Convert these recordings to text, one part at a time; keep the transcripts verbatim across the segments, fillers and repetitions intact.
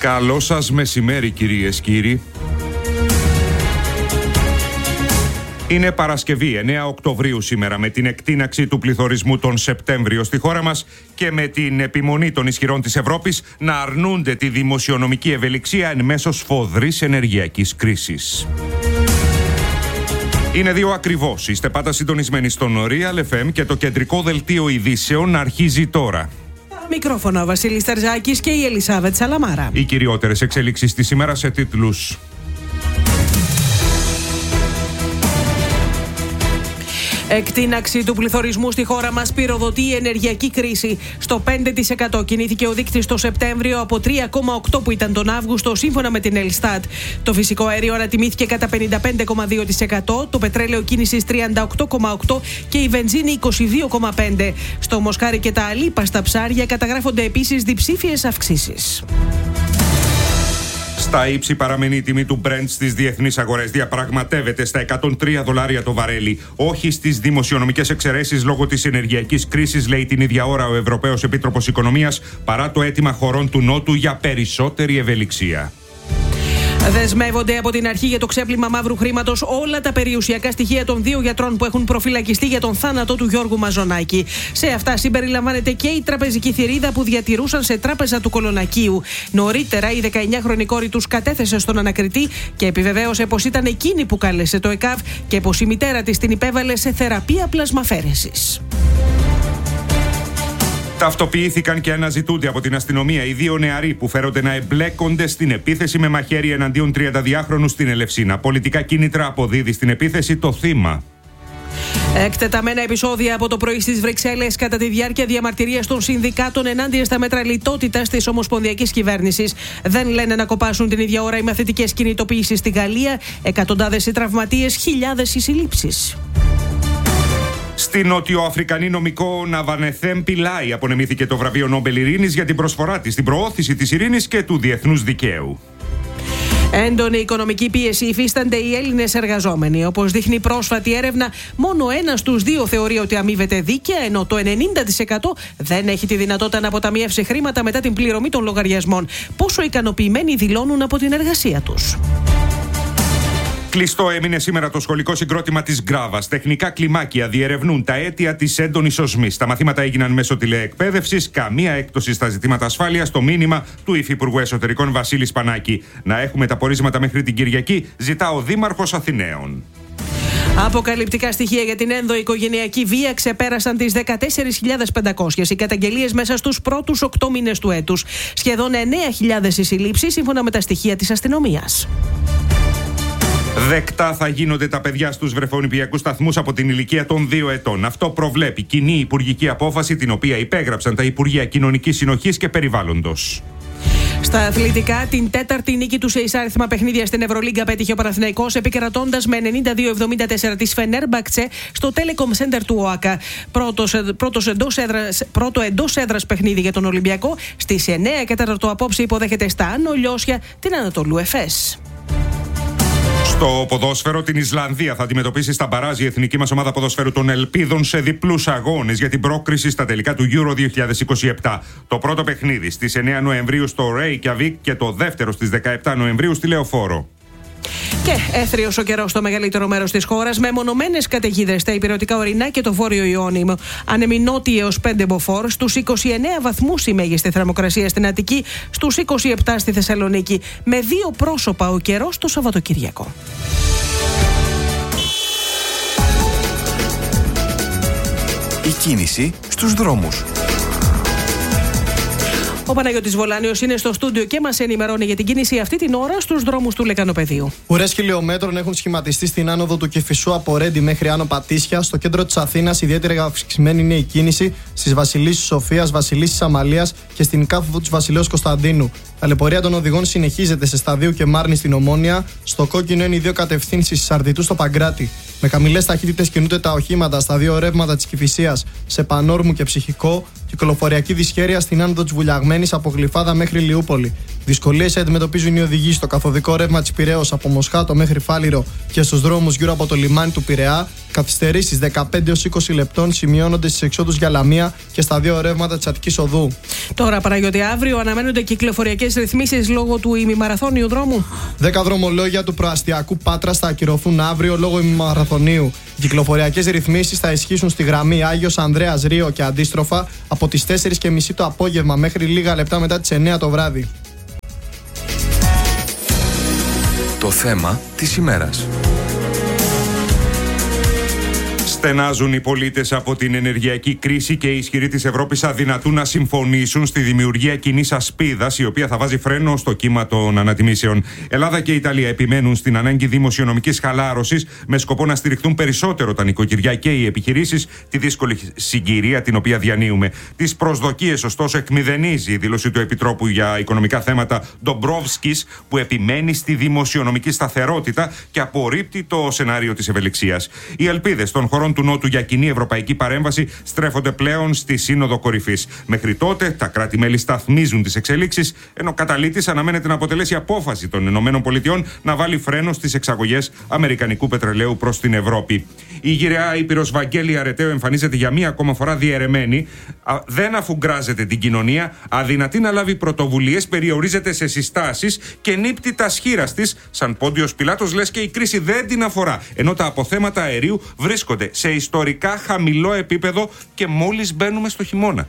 Καλό σας μεσημέρι, κυρίες, κύριοι. Είναι Παρασκευή, εννέα Οκτωβρίου σήμερα, με την εκτείναξη του πληθωρισμού τον Σεπτέμβριο στη χώρα μας και με την επιμονή των ισχυρών της Ευρώπης να αρνούνται τη δημοσιονομική ευελιξία εν μέσω σφοδρής ενεργειακής κρίσης. Είναι δύο ακριβώς. Είστε πάντα συντονισμένοι στον Real εφ εμ και το κεντρικό δελτίο ειδήσεων αρχίζει τώρα. Μικρόφωνο ο Βασίλης Τερζάκης και η Ελισάβετ Σαλαμάρα. Οι κυριότερες εξέλιξεις της ημέρας σε τίτλους. Εκτείναξη του πληθωρισμού στη χώρα μας πυροδοτεί η ενεργειακή κρίση. Στο πέντε τοις εκατό κινήθηκε ο δείκτης το Σεπτέμβριο από τρία κόμμα οκτώ που ήταν τον Αύγουστο, σύμφωνα με την Ελστάτ. Το φυσικό αέριο ανατιμήθηκε κατά πενήντα πέντε κόμμα δύο τοις εκατό, το πετρέλαιο κίνησης τριάντα οκτώ κόμμα οκτώ τοις εκατό και η βενζίνη είκοσι δύο κόμμα πέντε τοις εκατό. Στο μοσχάρι και τα αλίπαστα ψάρια καταγράφονται επίσης διψήφιες αυξήσεις. Στα ύψη παραμένει η τιμή του Brent στις διεθνείς αγορές. Διαπραγματεύεται στα εκατόν τρία δολάρια το βαρέλι. Όχι στις δημοσιονομικές εξαιρέσεις λόγω της ενεργειακής κρίσης, λέει την ίδια ώρα ο Ευρωπαίος Επίτροπος Οικονομίας, παρά το αίτημα χωρών του Νότου για περισσότερη ευελιξία. Δεσμεύονται από την αρχή για το ξέπλυμα μαύρου χρήματος όλα τα περιουσιακά στοιχεία των δύο γιατρών που έχουν προφυλακιστεί για τον θάνατο του Γιώργου Μαζονάκη. Σε αυτά συμπεριλαμβάνεται και η τραπεζική θηρίδα που διατηρούσαν σε τράπεζα του Κολονακίου. Νωρίτερα, η δεκαεννιάχρονη κόρη τους κατέθεσε στον ανακριτή και επιβεβαίωσε πως ήταν εκείνη που κάλεσε το ΕΚΑΒ και πως η μητέρα της την υπέβαλε σε θεραπεία πλασμαφέρεσης. Ταυτοποιήθηκαν και αναζητούνται από την αστυνομία οι δύο νεαροί που φέρονται να εμπλέκονται στην επίθεση με μαχαίρι εναντίον τριανταδιάχρονου στην Ελευσίνα. Πολιτικά κίνητρα αποδίδει στην επίθεση το θύμα. Εκτεταμένα επεισόδια από το πρωί στις Βρυξέλλες κατά τη διάρκεια διαμαρτυρίας των συνδικάτων ενάντια στα μέτρα λιτότητας της ομοσπονδιακής κυβέρνησης. Δεν λένε να κοπάσουν την ίδια ώρα οι μαθητικές κινητοποιήσεις στη Γαλλία. Εκατοντάδες οι τραυματίες, χιλιάδες οι συλλήψεις. Στην νότιο-αφρικανή νομικό Ναβανεθέμ Πιλάι απονεμήθηκε το βραβείο Νόμπελ Ειρήνης για την προσφορά της στην προώθηση της ειρήνης και του διεθνούς δικαίου. Έντονη οικονομική πίεση υφίστανται οι Έλληνες εργαζόμενοι. Όπως δείχνει πρόσφατη έρευνα, μόνο ένας στους δύο θεωρεί ότι αμείβεται δίκαια, ενώ το ενενήντα τοις εκατό δεν έχει τη δυνατότητα να αποταμιεύσει χρήματα μετά την πληρωμή των λογαριασμών. Πόσο ικανοποιημένοι δηλώνουν από την εργασία τους. Κλειστό έμεινε σήμερα το σχολικό συγκρότημα της Γκράβας. Τεχνικά κλιμάκια διερευνούν τα αίτια της έντονης οσμής. Τα μαθήματα έγιναν μέσω τηλεεκπαίδευσης. Καμία έκπτωση στα ζητήματα ασφάλειας. Το μήνυμα του Υφυπουργού Εσωτερικών Βασίλη Σπανάκη. Να έχουμε τα πορίσματα μέχρι την Κυριακή, ζητά ο Δήμαρχος Αθηναίων. Αποκαλυπτικά στοιχεία για την ενδοοικογενειακή βία ξεπέρασαν τις δεκατέσσερις χιλιάδες πεντακόσιες οι καταγγελίες μέσα στους πρώτους οκτώ μήνες του έτους. Σχεδόν εννέα χιλιάδες οι συλλήψεις, σύμφωνα με τα στοιχεία της αστυνομίας. Δεκτά θα γίνονται τα παιδιά στους βρεφονιπιακούς σταθμούς από την ηλικία των δύο ετών. Αυτό προβλέπει κοινή υπουργική απόφαση, την οποία υπέγραψαν τα Υπουργεία Κοινωνικής Συνοχής και Περιβάλλοντος. Στα αθλητικά, την τέταρτη νίκη του σε εισάριθμα παιχνίδια στην Ευρωλίγκα πέτυχε ο Παναθηναϊκός, επικρατώντας με ενενήντα δύο εβδομήντα τέσσερα της Φενέρμπαχτσε στο Telecom Center του ΟΑΚΑ. Πρώτος, πρώτος εντός έδρας, πρώτο εντός έδρας παιχνίδι για τον Ολυμπιακό. Στις εννέα και τέταρτο απόψε υποδέχεται στα Άνω Λιώσια την Ανατολού Εφές. Στο ποδόσφαιρο, την Ισλανδία θα αντιμετωπίσει στα μπαράζ η εθνική μας ομάδα ποδοσφαίρου των Ελπίδων σε διπλούς αγώνες για την πρόκριση στα τελικά του Euro δύο χιλιάδες είκοσι επτά. Το πρώτο παιχνίδι στις εννέα Νοεμβρίου στο Reykjavik και το δεύτερο στις δεκαεπτά Νοεμβρίου στη Λεωφόρο. Και έθριος ο καιρός στο μεγαλύτερο μέρος της χώρας, με μονομένες καταιγίδες στα ηπειρωτικά ορεινά και το βόρειο Ιόνιο. Ανέμει νότιοι έως πέντε μποφόρ, στους είκοσι εννέα βαθμούς η μέγιστη θερμοκρασία στην Αττική, στους είκοσι επτά στη Θεσσαλονίκη. Με δύο πρόσωπα ο καιρός το Σαββατοκύριακο. Η κίνηση στους δρόμους. Ο Παναγιώτης Βολάνιος είναι στο στούντιο και μας ενημερώνει για την κίνηση αυτή την ώρα στους δρόμους του Λεκανοπεδίου. Ουρές χιλιόμετρων έχουν σχηματιστεί στην άνοδο του Κηφισού από Ρέντι μέχρι Άνω Πατήσια. Στο κέντρο της Αθήνας ιδιαίτερα αυξημένη είναι η κίνηση στις Βασιλίσσης Σοφίας, Βασιλίσσης Αμαλίας και στην κάθοδο της Βασιλέως Κωνσταντίνου. Ταλαιπωρία των οδηγών συνεχίζεται σε Σταδίου και Μάρνη στην Ομόνια. Στο κόκκινο είναι οι δύο κατευθύνσεις Σαρδιτού στο Παγκράτη. Με χαμηλές ταχύτητες κινούνται τα οχήματα στα δύο ρεύματα της Κηφισίας σε Πανόρμου και Ψυχικό. Κυκλοφοριακή δυσχέρεια στην άνοδο της Βουλιαγμένης από Γλυφάδα μέχρι Λιούπολη. Δυσκολίες αντιμετωπίζουν οι οδηγοί στο καθοδικό ρεύμα της Πειραιώς από Μοσχάτο μέχρι Φάληρο και στους δρόμους γύρω από το λιμάνι του Πειραιά. Καθυστερήσεις δεκαπέντε έως είκοσι λεπτών σημειώνονται στις εξόδους για Λαμία και στα δύο ρεύματα της Αττικής Οδού. Τώρα, Παναγιώτη, αύριο αναμένονται κυκλοφοριακές ρυθμίσεις λόγω του ημιμαραθώνιου δρόμου. Δέκα δρομολόγια του προαστιακού Πάτρας θα ακυρωθούν αύριο λόγω ημιμαραθωνίου. Οι κυκλοφοριακές ρυθμίσεις θα ισχύσουν στη γραμμή Άγιος Ανδρέας Ρίο και αντίστροφα από τις τέσσερις και μισή το απόγευμα μέχρι λίγα λεπτά μετά τις εννέα το βράδυ. Το θέμα της ημέρας. Στενάζουν οι πολίτες από την ενεργειακή κρίση και οι ισχυροί της Ευρώπης αδυνατούν να συμφωνήσουν στη δημιουργία κοινής ασπίδας, η οποία θα βάζει φρένο στο κύμα των ανατιμήσεων. Ελλάδα και Ιταλία επιμένουν στην ανάγκη δημοσιονομικής χαλάρωσης με σκοπό να στηριχτούν περισσότερο τα νοικοκυριά και οι επιχειρήσεις τη δύσκολη συγκυρία την οποία διανύουμε. Τις προσδοκίες, ωστόσο, εκμηδενίζει η δήλωση του Επιτρόπου για Οικονομικά Θέματα Ντομπρόφσκης, που επιμένει στη δημοσιονομική σταθερότητα και απορρίπτει το σενάριο της ευελιξίας. Οι ελπίδες των χωρών του Νότου για κοινή ευρωπαϊκή παρέμβαση στρέφονται πλέον στη Σύνοδο Κορυφής. Μέχρι τότε, τα κράτη-μέλη σταθμίζουν τις εξελίξεις, ενώ καταλήτης αναμένεται να αποτελέσει απόφαση των ΗΠΑ να βάλει φρένο στις εξαγωγές αμερικανικού πετρελαίου προς την Ευρώπη. Η γυραιά Ήπειρος Βαγγέλη Αρετέου εμφανίζεται για μία ακόμα φορά διαιρεμένη, δεν αφουγκράζεται την κοινωνία, αδυνατεί να λάβει πρωτοβουλίες, περιορίζεται σε συστάσεις και νύπτει τα σχήρας της, σαν Πόντιος Πιλάτος, λες και η κρίση δεν την αφορά, ενώ τα αποθέματα αερίου βρίσκονται σε ιστορικά χαμηλό επίπεδο και μόλις μπαίνουμε στο χειμώνα.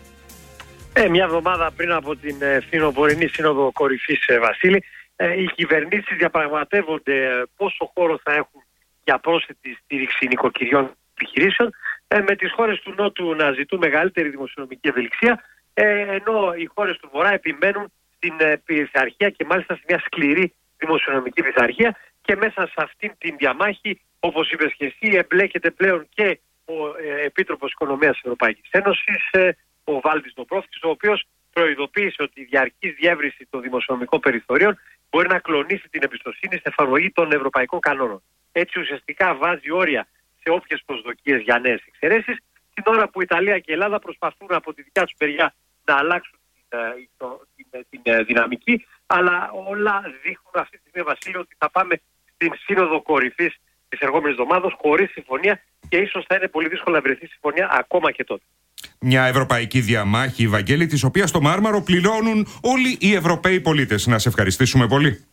Ε, μια εβδομάδα πριν από την ε, φθινοπορεινή Σύνοδο Κορυφής, ε, Βασίλη, ε, οι κυβερνήσεις διαπραγματεύονται ε, πόσο χώρο θα έχουν για πρόσθετη στήριξη νοικοκυριών επιχειρήσεων, ε, με τις χώρες του Νότου να ζητούν μεγαλύτερη δημοσιονομική ευελιξία, ε, ενώ οι χώρες του Βορρά επιμένουν στην ε, πειθαρχία και μάλιστα σε μια σκληρή δημοσιονομική πειθαρχία, και μέσα σε αυτήν την διαμάχη, όπως είπες και εσύ, εμπλέκεται πλέον και ο ε, Επίτροπος Οικονομίας της Ευρωπαϊκής Ένωσης, ε, ο Βάλτης Ντομπρόφσκης, ο οποίος προειδοποίησε ότι η διαρκής διεύρυνση των δημοσιονομικών περιθωρίων μπορεί να κλονίσει την εμπιστοσύνη στην εφαρμογή των ευρωπαϊκών κανόνων. Έτσι ουσιαστικά βάζει όρια σε όποιες προσδοκίες για νέες εξαιρέσεις, την ώρα που η Ιταλία και η Ελλάδα προσπαθούν από τη δικιά τους μεριά να αλλάξουν την, την, την, την δυναμική, αλλά όλα δείχνουν αυτή τη στιγμή, Βασίλειο, ότι θα πάμε στην Σύνοδο Κορυφής της ερχόμενης εβδομάδας χωρίς συμφωνία, και ίσως θα είναι πολύ δύσκολο να βρεθεί συμφωνία ακόμα και τότε. Μια ευρωπαϊκή διαμάχη, Βαγγέλη, της οποίας το Μάρμαρο πληρώνουν όλοι οι Ευρωπαίοι πολίτες. Να σε ευχαριστήσουμε πολύ.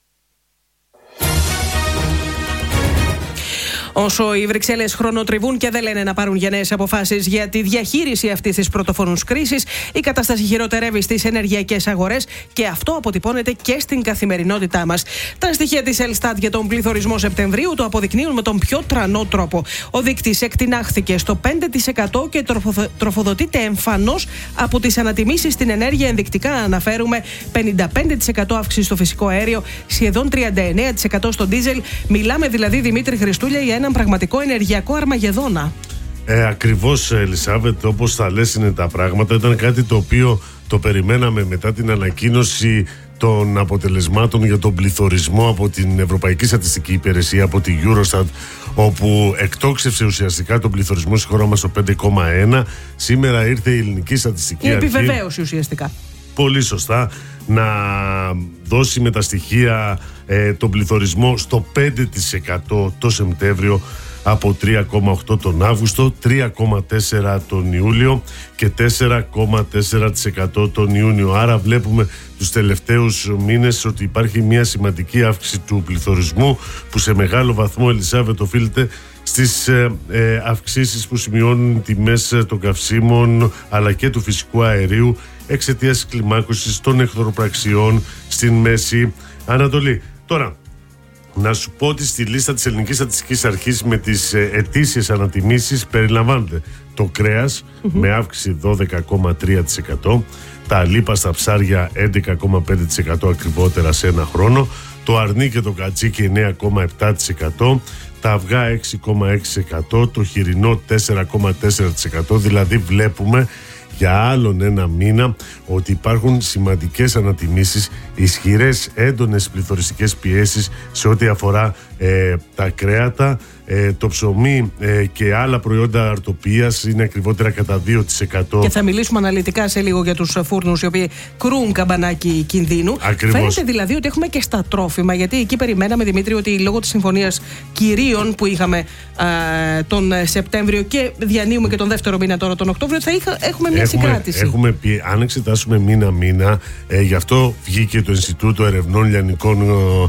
Όσο οι Βρυξέλλες χρονοτριβούν και δεν λένε να πάρουν γενναίες αποφάσεις για τη διαχείριση αυτής της πρωτοφανούς κρίσης, η κατάσταση χειροτερεύει στις ενεργειακές αγορές και αυτό αποτυπώνεται και στην καθημερινότητά μας. Τα στοιχεία της Ελστάτ για τον πληθωρισμό Σεπτεμβρίου το αποδεικνύουν με τον πιο τρανό τρόπο. Ο δείκτης εκτινάχθηκε στο πέντε τοις εκατό και τροφοδοτείται εμφανώς από τις ανατιμήσεις στην ενέργεια. Ενδεικτικά αναφέρουμε πενήντα πέντε τοις εκατό αύξηση στο φυσικό αέριο, σχεδόν τριάντα εννέα τοις εκατό στο ντίζελ. Μιλάμε δηλαδή, Δημήτρη Χριστούλια, για ένα πραγματικό ενεργειακό αρμαγεδόνα. Ε, ακριβώς, Ελισάβετ, όπως θα λες είναι τα πράγματα. Ήταν κάτι το οποίο το περιμέναμε μετά την ανακοίνωση των αποτελεσμάτων για τον πληθωρισμό από την Ευρωπαϊκή Στατιστική Υπηρεσία, από τη Eurostat, όπου εκτόξευσε ουσιαστικά τον πληθωρισμό στη χώρα μας στο πέντε κόμμα ένα. Σήμερα ήρθε η Ελληνική Στατιστική Η Αρχή, επιβεβαίωση ουσιαστικά, πολύ σωστά, να δώσει με τα στοιχεία ε, τον πληθωρισμό στο πέντε τοις εκατό το Σεπτέμβριο, από τρία κόμμα οκτώ τον Αύγουστο, τρία κόμμα τέσσερα τον Ιούλιο και τέσσερα κόμμα τέσσερα τοις εκατό τον Ιούνιο. Άρα βλέπουμε τους τελευταίους μήνες ότι υπάρχει μια σημαντική αύξηση του πληθωρισμού, που σε μεγάλο βαθμό, Ελισάβετ, οφείλεται στις ε, ε, αυξήσεις που σημειώνουν τιμές των καυσίμων αλλά και του φυσικού αερίου εξαιτίας της κλιμάκωσης των εχθροπραξιών στην Μέση Ανατολή. Τώρα, να σου πω ότι στη λίστα της Ελληνικής Στατιστικής Αρχής με τις ε, ετήσιες ανατιμήσεις περιλαμβάνεται το κρέας mm-hmm. με αύξηση δώδεκα κόμμα τρία τοις εκατό, τα αλίπαστα ψάρια έντεκα κόμμα πέντε τοις εκατό ακριβότερα σε ένα χρόνο, το αρνί και το κατσίκι εννέα κόμμα επτά τοις εκατό, τα αυγά έξι κόμμα έξι τοις εκατό, το χοιρινό τέσσερα κόμμα τέσσερα τοις εκατό. Δηλαδή βλέπουμε για άλλον ένα μήνα ότι υπάρχουν σημαντικές ανατιμήσεις, ισχυρές έντονες πληθωριστικές πιέσεις σε ό,τι αφορά ε, τα κρέατα, ε, το ψωμί ε, και άλλα προϊόντα αρτοποιίας είναι ακριβότερα κατά δύο τοις εκατό. Και θα μιλήσουμε αναλυτικά σε λίγο για τους φούρνους οι οποίοι κρούν καμπανάκι κινδύνου. Ακριβώς. Φαίνεται δηλαδή ότι έχουμε και στα τρόφιμα, γιατί εκεί περιμέναμε, Δημήτρη, ότι λόγω της συμφωνίας κυρίων που είχαμε α, τον Σεπτέμβριο και διανύουμε και τον δεύτερο μήνα τώρα τον Οκτώβριο, θα είχα, έχουμε μια έχουμε, συγκράτηση. Έχουμε πει, αν εξετάσουμε μήνα-μήνα, ε, γι' αυτό βγήκε το Ινστιτούτο Ερευνών Λιανικών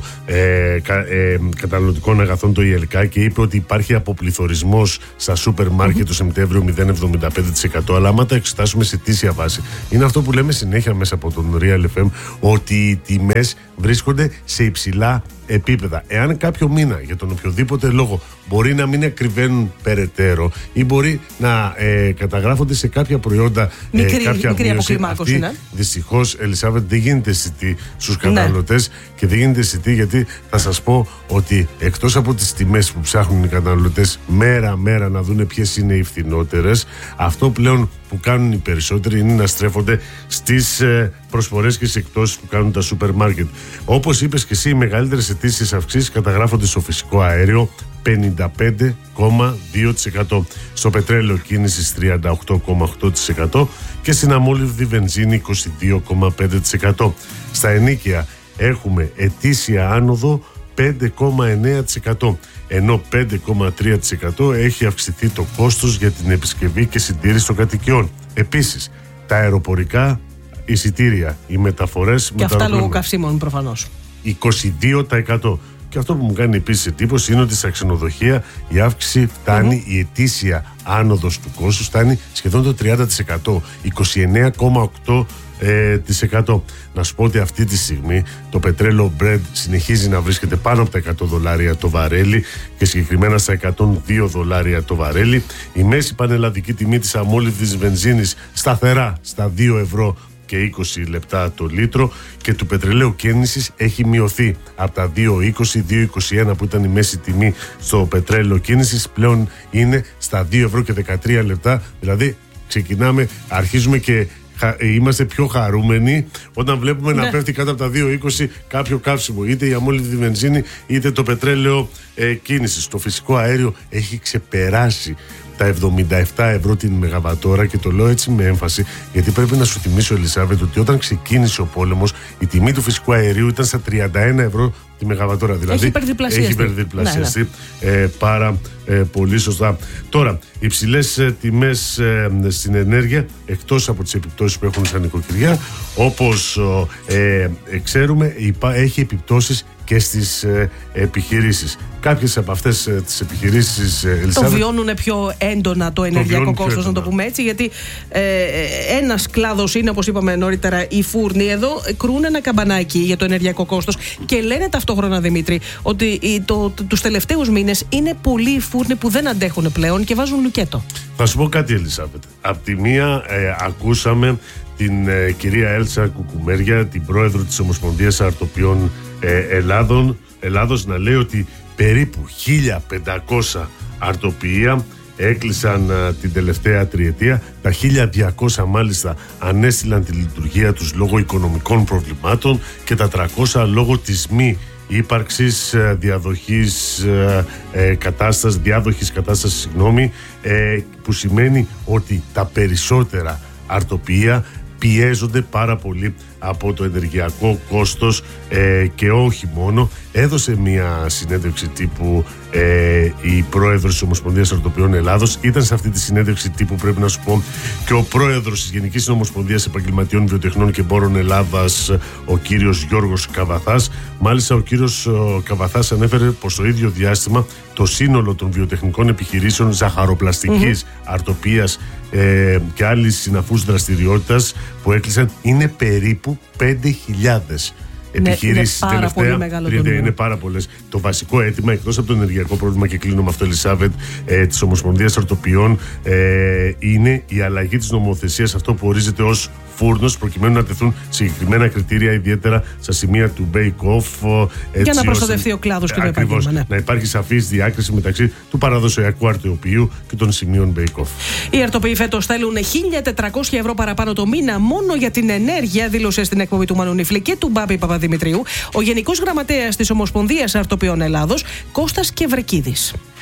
ε, κα, ε, Καταναλωτικών Αγαθών, το ι ελ κέι, και είπε ότι υπάρχει αποπληθωρισμός στα σούπερ μάρκετ mm-hmm. το Σεπτέμβριο μηδέν κόμμα εβδομήντα πέντε τοις εκατό. Αλλά άμα τα εξετάσουμε σε ετήσια βάση, είναι αυτό που λέμε συνέχεια μέσα από τον Real εφ εμ, ότι οι τιμές βρίσκονται σε υψηλά επίπεδα. Εάν κάποιο μήνα για τον οποιοδήποτε λόγο μπορεί να μην ακριβένουν περαιτέρω ή μπορεί να ε, καταγράφονται σε κάποια προϊόντα μικρή, ε, κάποια μικρή μείωση, αυτή δυστυχώς, Ελισάβετ, δεν γίνεται αισθητή στους καταναλωτές, ναι. Και δεν γίνεται αισθητή γιατί θα σας πω ότι εκτός από τις τιμές που ψάχνουν οι καταναλωτές μέρα μέρα να δουν ποιες είναι οι φθηνότερες, αυτό πλέον που κάνουν οι περισσότεροι είναι να στρέφονται στις ε, προσφορές και στις εκπτώσεις που κάνουν τα σούπερ μάρκετ. Όπως είπες και εσύ, οι μεγαλύτερες αιτήσεις αυξήσεις καταγράφονται στο φυσικό αέριο, πενήντα πέντε κόμμα δύο τοις εκατό, στο πετρέλαιο κίνησης τριάντα οκτώ κόμμα οκτώ τοις εκατό και στην αμόλυβδη βενζίνη είκοσι δύο κόμμα πέντε τοις εκατό. Στα ενοίκια έχουμε ετήσια άνοδο πέντε κόμμα εννέα τοις εκατό, ενώ πέντε κόμμα τρία τοις εκατό έχει αυξηθεί το κόστος για την επισκευή και συντήρηση των κατοικιών. Επίσης, τα αεροπορικά εισιτήρια, οι μεταφορές... Και αυτά λόγω καυσίμων προφανώς. είκοσι δύο τοις εκατό. Και αυτό που μου κάνει επίσης εντύπωση είναι ότι στα ξενοδοχεία η αύξηση φτάνει, mm-hmm. η ετήσια άνοδος του κόστους φτάνει σχεδόν το τριάντα τοις εκατό, είκοσι εννέα κόμμα οκτώ τοις εκατό. Να σου πω ότι αυτή τη στιγμή το πετρέλαιο Brent συνεχίζει να βρίσκεται πάνω από τα εκατό δολάρια το βαρέλι και συγκεκριμένα στα εκατόν δύο δολάρια το βαρέλι. Η μέση πανελλαδική τιμή της αμόλυβδης βενζίνης σταθερά στα δύο ευρώ και είκοσι λεπτά το λίτρο, και του πετρελαίου κίνησης έχει μειωθεί από τα δύο είκοσι δύο είκοσι ένα που ήταν η μέση τιμή στο πετρέλαιο κίνησης, πλέον είναι στα δύο ευρώ και δεκατρία λεπτά. Δηλαδή ξεκινάμε, αρχίζουμε και είμαστε πιο χαρούμενοι όταν βλέπουμε ναι. να πέφτει κάτω από τα δύο είκοσι κάποιο καύσιμο, είτε η αμόλυβδη βενζίνη είτε το πετρέλαιο ε, κίνησης. Το φυσικό αέριο έχει ξεπεράσει τα εβδομήντα επτά ευρώ την μεγαβατόρα, και το λέω έτσι με έμφαση γιατί πρέπει να σου θυμίσω, Ελισάβετ, ότι όταν ξεκίνησε ο πόλεμος η τιμή του φυσικού αερίου ήταν στα τριάντα ένα ευρώ τη μεγαβατόρα. Δηλαδή έχει υπερδιπλασιαστεί, έχει υπερδιπλασιαστεί ναι, ναι. Ε, πάρα ε, πολύ σωστά. Τώρα, υψηλές ε, τιμές ε, στην ενέργεια, εκτός από τις επιπτώσεις που έχουν στα νοικοκυριά, όπως ε, ε, ξέρουμε, υπά, έχει επιπτώσεις και στις ε, επιχειρήσεις. Κάποιες από αυτές ε, τις επιχειρήσεις, ε, Ελισάβετ, το βιώνουν πιο έντονα το ενεργειακό κόστος, να το πούμε έτσι, γιατί ε, ένας κλάδος είναι, όπως είπαμε νωρίτερα, οι φούρνοι. Εδώ κρούν ένα καμπανάκι για το ενεργειακό κόστος και λένε ταυτόχρονα, Δημήτρη, ότι το, το, τους τελευταίους μήνες είναι πολλοί οι φούρνοι που δεν αντέχουν πλέον και βάζουν λουκέτο. Θα σου πω κάτι, Ελισάβετ. Απ' τη μία ε, ακούσαμε την ε, κυρία Έλσα Κουκουμέρια, την πρόεδρο της Ομοσπονδίας Αρτοποιών ε, Ελλάδων, Ελλάδος, να λέει ότι περίπου χίλια πεντακόσια αρτοποιεία έκλεισαν α, την τελευταία τριετία. Τα χίλια διακόσια μάλιστα ανέστηλαν τη λειτουργία τους λόγω οικονομικών προβλημάτων και τα τριακόσια λόγω της μη ύπαρξης α, διαδοχής α, ε, κατάστασης, διάδοχης κατάστασης, συγγνώμη, ε, που σημαίνει ότι τα περισσότερα αρτοποιεία πιέζονται πάρα πολύ από το ενεργειακό κόστος ε, και όχι μόνο. Έδωσε μια συνέντευξη τύπου ε, η πρόεδρος της Ομοσπονδίας Αρτοποιών Ελλάδος. Ήταν σε αυτή τη συνέντευξη τύπου, πρέπει να σου πω, και ο πρόεδρος της Γενικής Ομοσπονδίας Επαγγελματιών Βιοτεχνών και Εμπόρων Ελλάδας, ο κύριος Γιώργος Καβαθάς. Μάλιστα, ο κύριος ο Καβαθάς ανέφερε πως το ίδιο διάστημα το σύνολο των βιοτεχνικών επιχειρήσεων ζαχαροπλαστικής, mm-hmm. αρτοποιίας ε, και άλλης συναφούς δραστηριότητας που έκλεισαν είναι περίπου πέντε χιλιάδες. επιχειρήσεις ναι, τελευταία. Πολύ μεγάλο τριάντα, είναι πάρα πολλές. Το βασικό αίτημα, εκτός από το ενεργειακό πρόβλημα, και κλείνω με αυτό, Ελισάβετ, ε, της Ομοσπονδίας Αρτοποιών, ε, είναι η αλλαγή της νομοθεσίας, αυτό που ορίζεται ως φούρνος, προκειμένου να τεθούν συγκεκριμένα κριτήρια, ιδιαίτερα στα σημεία του bake-off. Για να προστατευτεί ο κλάδος και το επάγγελμα. Ναι. Να υπάρχει σαφής διάκριση μεταξύ του παραδοσιακού αρτοποιείου και των σημείων bake-off. Οι αρτοποιοί φέτος θέλουν χίλια τετρακόσια ευρώ παραπάνω το μήνα μόνο για την ενέργεια, δήλωσε στην εκπομπή του Μανονίφλη και του Μπάμπη Παπαδημητρίου ο Γενικός Γραμματέας της Ομοσπονδίας Αρτοποιών Ελλάδος, Κώστας Κευρεκίδης.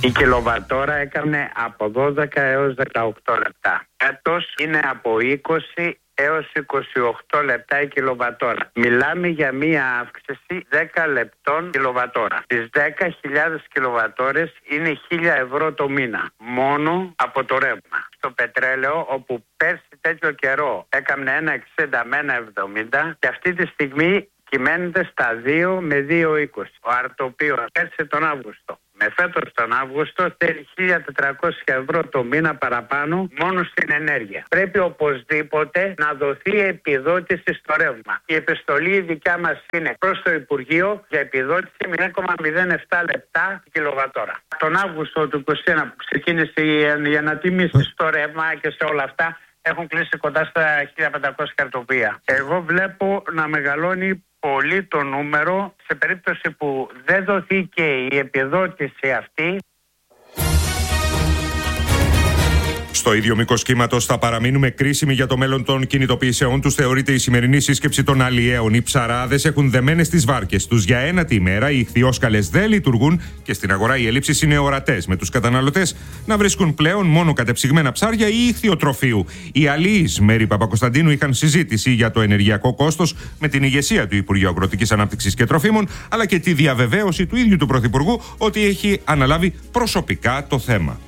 Η κιλοβατόρα έκανε από δώδεκα έως δεκαοκτώ λεπτά. Έτος είναι από είκοσι έως είκοσι οκτώ λεπτά η κιλοβατόρα. Μιλάμε για μία αύξηση δέκα λεπτών κιλοβατόρα. Στις δέκα χιλιάδες κιλοβατόρες είναι χίλια ευρώ το μήνα. Μόνο από το ρεύμα. Στο πετρέλαιο, όπου πέρσι τέτοιο καιρό έκανε ένα εξήντα με ένα εβδομήντα και αυτή τη στιγμή κυμαίνεται στα δύο με δύο είκοσι. Ο αρτοπίος πέρσι τον Αύγουστο με φέτος τον Αύγουστο θέλει χίλια τετρακόσια ευρώ το μήνα παραπάνω μόνο στην ενέργεια. Πρέπει οπωσδήποτε να δοθεί επιδότηση στο ρεύμα. Η επιστολή η δικιά μας είναι προς το Υπουργείο για επιδότηση μηδέν κόμμα μηδέν επτά λεπτά κιλοβατόρα. Τον Αύγουστο του είκοσι ένα που ξεκίνησε η ανατίμηση στο ρεύμα και σε όλα αυτά έχουν κλείσει κοντά στα χίλια πεντακόσια χαρτοπία. Εγώ βλέπω να μεγαλώνει πολύ το νούμερο σε περίπτωση που δεν δοθήκε η επιδότηση αυτή. Στο ίδιο μήκος κύματος θα παραμείνουμε κρίσιμοι για το μέλλον των κινητοποιήσεών τους. Θεωρείται η σημερινή σύσκεψη των αλλιέων. Οι ψαράδες έχουν δεμένες τις βάρκες τους για ένατη ημέρα. Οι ιχθυόσκαλες δεν λειτουργούν και στην αγορά οι ελλείψεις είναι ορατές. Με τους καταναλωτές να βρίσκουν πλέον μόνο κατεψυγμένα ψάρια ή ιχθυοτροφείου. Οι αλλοίς Μέρη Παπακοσταντίνου είχαν συζήτηση για το ενεργειακό κόστος με την ηγεσία του Υπουργείου Αγροτικής Ανάπτυξης και Τροφίμων, αλλά και τη διαβεβαίωση του ίδιου του Πρωθυπουργού ότι έχει αναλάβει προσωπικά το θέμα.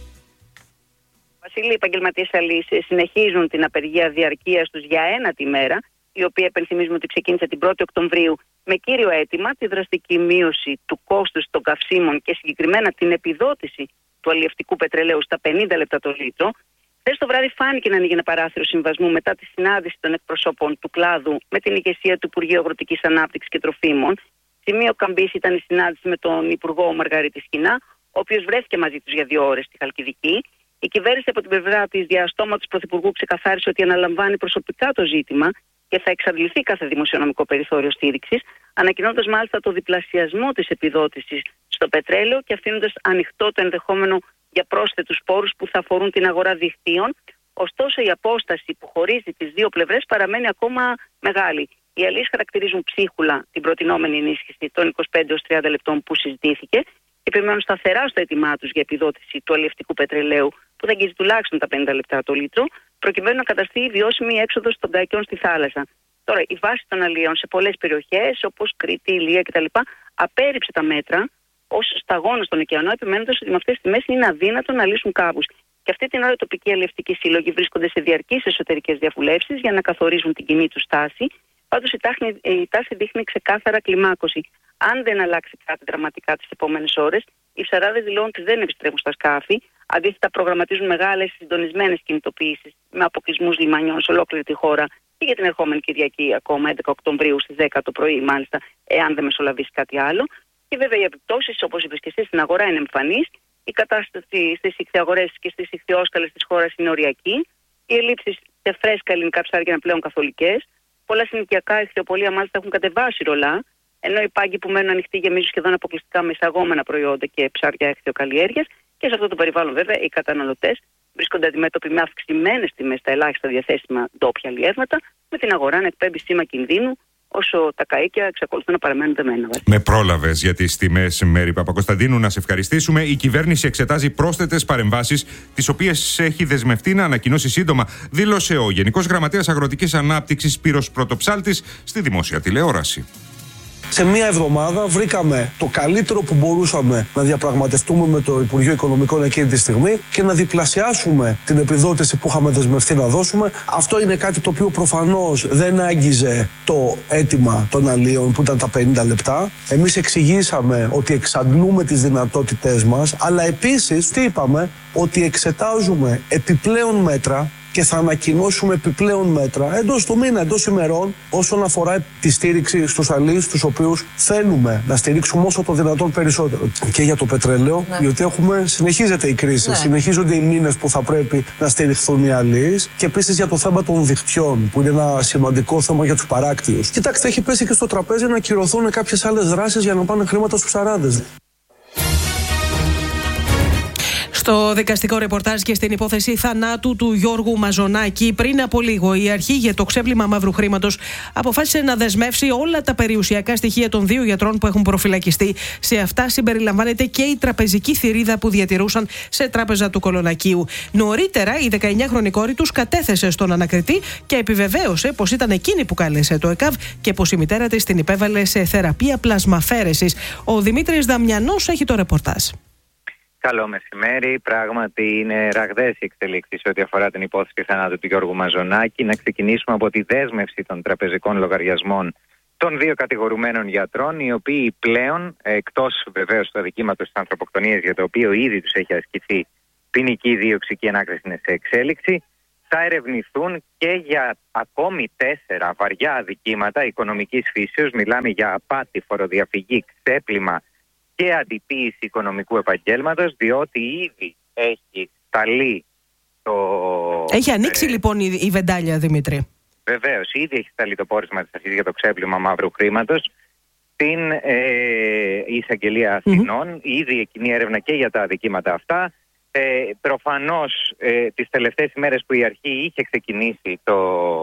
Οι επαγγελματίες αλλοίς συνεχίζουν την απεργία διαρκείας τους για ένατη μέρα, η οποία επενθυμίζουμε ότι ξεκίνησε την πρώτη Οκτωβρίου με κύριο αίτημα τη δραστική μείωση του κόστους των καυσίμων και συγκεκριμένα την επιδότηση του αλλιευτικού πετρελαίου στα πενήντα λεπτά το λίτρο. Χθες το βράδυ φάνηκε να ανοίγει ένα παράθυρο συμβασμού μετά τη συνάντηση των εκπροσώπων του κλάδου με την ηγεσία του Υπουργείου Αγροτικής Ανάπτυξης και Τροφίμων. Σημείο καμπής ήταν η συνάντηση με τον Υπουργό Μαργαρίτη Σκινά, ο οποίος βρέθηκε μαζί τους για δύο ώρες στη Χαλκιδική. Η κυβέρνηση από την πλευρά της διαστόματος Πρωθυπουργού ξεκαθάρισε ότι αναλαμβάνει προσωπικά το ζήτημα και θα εξαντληθεί κάθε δημοσιονομικό περιθώριο στήριξης, ανακοινώντας μάλιστα το διπλασιασμό της επιδότησης στο πετρέλαιο και αφήνοντας ανοιχτό το ενδεχόμενο για πρόσθετους πόρους που θα αφορούν την αγορά δικτύων. Ωστόσο, η απόσταση που χωρίζει τις δύο πλευρές παραμένει ακόμα μεγάλη. Οι αλλοίς χαρακτηρίζουν ψίχουλα την προτινόμενη ενίσχυση των είκοσι πέντε έως τριάντα λεπτών που συζητήθηκε και επιμένουν σταθερά στο αίτημά τους για επιδότηση του αλλιευτικού πετρελαίου, που θα αγγίζει τουλάχιστον τα πενήντα λεπτά το λίτρο, προκειμένου να καταστεί η βιώσιμη έξοδος των καϊκιών στη θάλασσα. Τώρα, η βάση των αλλιέων σε πολλές περιοχές, όπως Κρήτη, Ηλία κτλ., απέρριψε τα μέτρα ως σταγόνα στον ωκεανό, επιμένοντας ότι με αυτές τις τιμές είναι αδύνατο να λύσουν κάπους. Και αυτή την ώρα οι τοπικοί αλλιευτικοί σύλλογοι βρίσκονται σε διαρκείς εσωτερικές διαβουλεύσεις για να καθορίζουν την κοινή του στάση. Πάντως, η τάση, η τάση δείχνει ξεκάθαρα κλιμάκωση. Αν δεν αλλάξει κάτι δραματικά τις επόμενες ώρες, οι ψαράδες δηλώνουν ότι δεν επιστρέφουν στα σκάφη. Αντίθετα, προγραμματίζουν μεγάλες συντονισμένες κινητοποιήσεις με αποκλεισμούς λιμανιών σε ολόκληρη τη χώρα και για την ερχόμενη Κυριακή, ακόμα έντεκα Οκτωβρίου στις δέκα το πρωί, μάλιστα, εάν δεν μεσολαβήσει κάτι άλλο. Και βέβαια οι επιπτώσεις, όπως είπες και εσύ, στην αγορά είναι εμφανής. Η κατάσταση στις ιχθυαγορές και στις ιχθυόσκαλες της χώρας είναι οριακή. Οι ελλείψεις σε φρέσκα ελληνικά ψάρια είναι πλέον καθολικές. Πολλά συνοικιακά ιχθυοπολία μάλιστα έχουν κατεβάσει ρολά, ενώ οι πάγκοι που μένουν ανοιχτοί γεμίζουν σχεδόν αποκλειστικά με εισαγόμενα προϊόντα και ψάρια ιχθυοκαλλιέργειας. Και σε αυτό το περιβάλλον, βέβαια, οι καταναλωτές βρίσκονται αντιμέτωποι με αυξημένες τιμές στα ελάχιστα διαθέσιμα ντόπια αλλιεύματα, με την αγορά να εκπέμπει σήμα κινδύνου, όσο τα καΐκια εξακολουθούν να παραμένουν δεμένα. Με πρόλαβες για τις τιμές, Μέρη Παπακοσταντίνου, να σε ευχαριστήσουμε. Η κυβέρνηση εξετάζει πρόσθετες παρεμβάσεις, τις οποίες έχει δεσμευτεί να ανακοινώσει σύντομα, δήλωσε ο Γενικός Γραμματέας Αγροτικής Ανάπτυξης Σπύρος Πρωτοψάλτης στη δημόσια τηλεόραση. Σε μία εβδομάδα βρήκαμε το καλύτερο που μπορούσαμε να διαπραγματευτούμε με το Υπουργείο Οικονομικών εκείνη τη στιγμή και να διπλασιάσουμε την επιδότηση που είχαμε δεσμευτεί να δώσουμε. Αυτό είναι κάτι το οποίο προφανώς δεν άγγιζε το αίτημα των αλλίων που ήταν τα πενήντα λεπτά. Εμείς εξηγήσαμε ότι εξαντλούμε τις δυνατότητές μας, αλλά επίσης τι είπαμε, ότι εξετάζουμε επιπλέον μέτρα και θα ανακοινώσουμε επιπλέον μέτρα εντός του μήνα, εντός ημερών, όσον αφορά τη στήριξη στους αλλοίς, τους οποίους θέλουμε να στηρίξουμε όσο το δυνατόν περισσότερο. Και για το πετρέλαιο, ναι. διότι έχουμε, συνεχίζεται η κρίση, ναι. συνεχίζονται οι μήνες που θα πρέπει να στηριχθούν οι αλλοίς, και επίσης για το θέμα των δικτυών, που είναι ένα σημαντικό θέμα για τους παράκτιους. Κοιτάξτε, έχει πέσει και στο τραπέζι να ακυρωθούν κάποιες άλλες δράσεις για να πάνε χρήματα στους ψαράδες. Στο δικαστικό ρεπορτάζ και στην υπόθεση θανάτου του Γιώργου Μαζονάκη, πριν από λίγο η αρχή για το ξέπλυμα μαύρου χρήματος αποφάσισε να δεσμεύσει όλα τα περιουσιακά στοιχεία των δύο γιατρών που έχουν προφυλακιστεί. Σε αυτά συμπεριλαμβάνεται και η τραπεζική θηρίδα που διατηρούσαν σε τράπεζα του Κολονακίου. Νωρίτερα, η δεκαεννιάχρονη κόρη τους κατέθεσε στον ανακριτή και επιβεβαίωσε πως ήταν εκείνη που κάλεσε το ΕΚΑΒ και πως η μητέρα της την υπέβαλε σε θεραπεία πλασμαφέρεσης. Ο Δημήτρης Δαμιανός έχει το ρεπορτάζ. Καλό μεσημέρι. Πράγματι, είναι ραγδαίες οι εξελίξεις ό,τι αφορά την υπόθεση θανάτου του Γιώργου Μαζονάκη. Να ξεκινήσουμε από τη δέσμευση των τραπεζικών λογαριασμών των δύο κατηγορουμένων γιατρών, οι οποίοι πλέον, εκτός βεβαίως του αδικήματος της ανθρωποκτονίας, για το οποίο ήδη τους έχει ασκηθεί ποινική δίωξη και η ανάκριση είναι σε εξέλιξη, θα ερευνηθούν και για ακόμη τέσσερα βαριά αδικήματα οικονομικής φύσεως. Μιλάμε για απάτη, φοροδιαφυγή, ξέπλυμα και αντιποίηση οικονομικού επαγγέλματος, διότι ήδη έχει σταλεί το... Έχει ανοίξει ε... λοιπόν η, η βεντάλια, Δημήτρη. Βεβαίως, ήδη έχει σταλεί το πόρισμα της αρχής για το ξέπλυμα μαύρου χρήματος στην ε, εισαγγελία Αθηνών. Mm-hmm. Ήδη εκείνη έρευνα και για τα αδικήματα αυτά. Ε, προφανώς ε, τις τελευταίες ημέρες που η αρχή είχε ξεκινήσει το...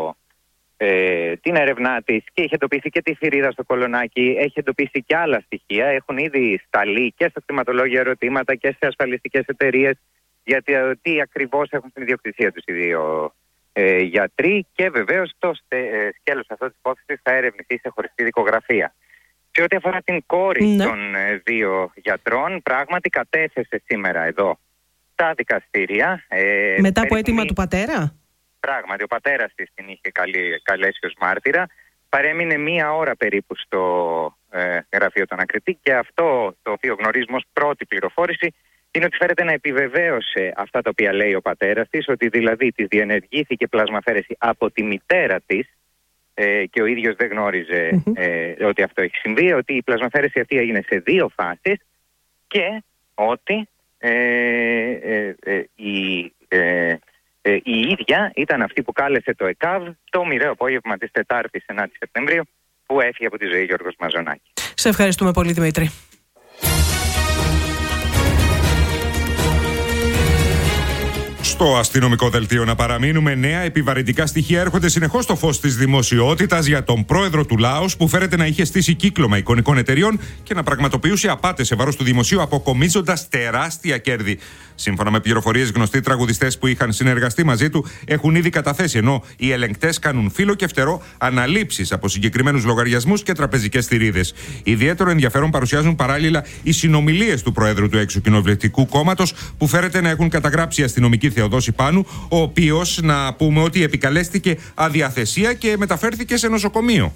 Ε, την έρευνά της και είχε εντοπίσει και τη θηρίδα στο Κολονάκι, έχει εντοπίσει και άλλα στοιχεία. Έχουν ήδη σταλεί και στα κτηματολόγια ερωτήματα και σε ασφαλιστικές εταιρείες γιατί τι ακριβώς έχουν στην ιδιοκτησία τους οι δύο ε, γιατροί, και βεβαίως το στε, ε, σκέλος αυτό της υπόθεσης θα ερευνηθεί σε χωριστή δικογραφία. Σε ό,τι αφορά την κόρη ναι. των ε, δύο γιατρών, πράγματι κατέθεσε σήμερα εδώ στα δικαστήρια. Ε, Μετά από αίτημα του πατέρα. Πράγματι, ο πατέρας της την είχε καλέσει ως μάρτυρα. Παρέμεινε μία ώρα περίπου στο ε, γραφείο του ανακριτή και αυτό το οποίο γνωρίζουμε ως πρώτη πληροφόρηση είναι ότι φέρεται να επιβεβαίωσε αυτά τα οποία λέει ο πατέρας της, ότι δηλαδή της διενεργήθηκε πλασμαφέρεση από τη μητέρα της ε, και ο ίδιος δεν γνώριζε mm-hmm. ε, ότι αυτό έχει συμβεί, ότι η πλασμαφέρεση αυτή έγινε σε δύο φάσεις και ότι ε, ε, ε, η... Ε, Ε, η ίδια ήταν αυτή που κάλεσε το ΕΚΑΒ το μοιραίο απόγευμα της Τετάρτης ενάτη Σεπτεμβρίου που έφυγε από τη ζωή Γιώργος Μαζονάκη. Σε ευχαριστούμε πολύ, Δημήτρη. Στο αστυνομικό δελτίο να παραμείνουμε, νέα επιβαρυντικά στοιχεία έρχονται συνεχώς στο φως της δημοσιότητας για τον πρόεδρο του Λάος που φέρεται να είχε στήσει κύκλωμα εικονικών εταιριών και να πραγματοποιούσε απάτες σε βάρος του δημοσίου, αποκομίζοντας τεράστια κέρδη. Σύμφωνα με πληροφορίες, γνωστοί τραγουδιστές που είχαν συνεργαστεί μαζί του έχουν ήδη καταθέσει, ενώ οι ελεγκτές κάνουν φύλλο και φτερό αναλήψεις από συγκεκριμένους λογαριασμούς και τραπεζικές θηρίδες. Ιδιαίτερο ενδιαφέρον παρουσιάζουν παράλληλα οι συνομιλίες του Προέδρου του Εξοκοινοβουλευτικού Κόμματος που φέρεται να έχουν καταγράψει η αστυνομική Θεοδόση Πάνου, ο οποίος, να πούμε ότι επικαλέστηκε αδιαθεσία και μεταφέρθηκε σε νοσοκομείο.